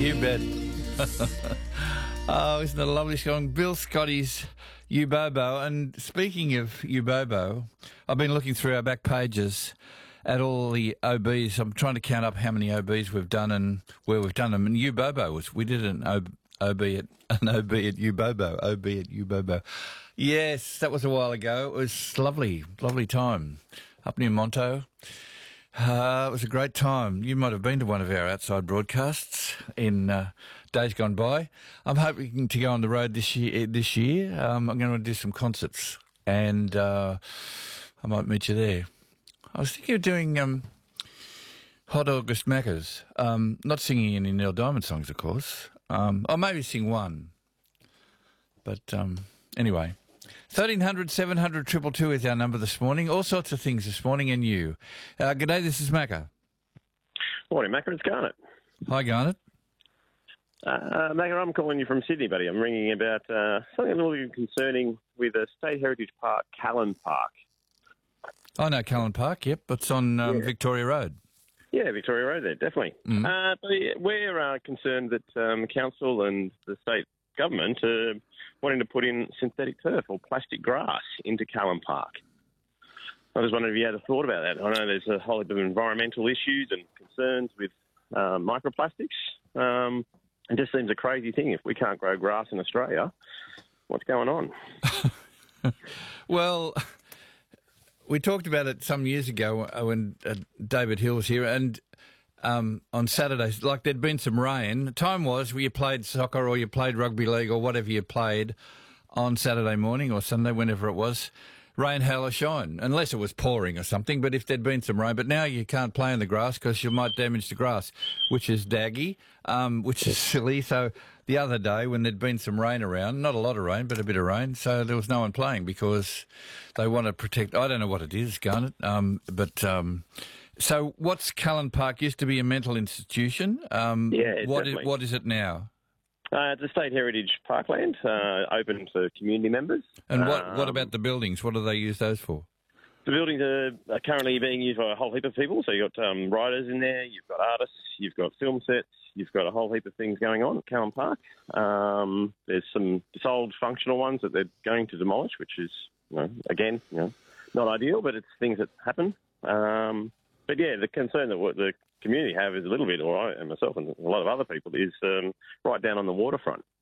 You bet. Oh, isn't it a lovely song? Bill Scotty's Ubobo. And speaking of Ubobo, I've been looking through our back pages at all the OBs. I'm trying to count up how many OBs we've done and where we've done them. And Ubobo we did an OB at Ubobo. OB at Ubobo. Yes, that was a while ago. It was lovely, lovely time up near Monto. It was a great time. You might have been to one of our outside broadcasts in days gone by. I'm hoping to go on the road this year. I'm going to do some concerts, and I might meet you there. I was thinking of doing Hot August Maccas. Not singing any Neil Diamond songs, of course. Or maybe sing one. But anyway. 1300 700 222 is our number this morning. All sorts of things this morning, and you. Good day, this is Macca. Morning, Macca. It's Garnet. Hi, Garnet. Macca, I'm calling you from Sydney, buddy. I'm ringing about something a little bit concerning with a State Heritage Park, Callan Park. I know Callan Park, yep. It's on Victoria Road. Yeah, Victoria Road there, definitely. Mm. But we're concerned that the council and the state government are wanting to put in synthetic turf or plastic grass into Callan Park. I was wondering if you had a thought about that. I know there's a whole heap of environmental issues and concerns with microplastics. It just seems a crazy thing. If we can't grow grass in Australia, what's going on? Well, we talked about it some years ago when David Hill was here, and on Saturdays, like there'd been some rain. The time was where you played soccer or you played rugby league or whatever you played on Saturday morning or Sunday, whenever it was, rain, hail or shine, unless it was pouring or something. But if there'd been some rain, but now you can't play in the grass because you might damage the grass, which is daggy, which is silly. So the other day when there'd been some rain around, not a lot of rain, but a bit of rain, so there was no one playing because they want to protect, I don't know what it is, Garnet, so what's Callan Park? Used to be a mental institution. What is it now? It's a State Heritage Parkland, open to community members. And what about the buildings? What do they use those for? The buildings are currently being used by a whole heap of people. So you've got writers in there, you've got artists, you've got film sets, you've got a whole heap of things going on at Callan Park. There's some disold functional ones that they're going to demolish, which is, again, not ideal, but it's things that happen. But yeah, the concern that the community have is a little bit, or I and myself and a lot of other people, is right down on the waterfront.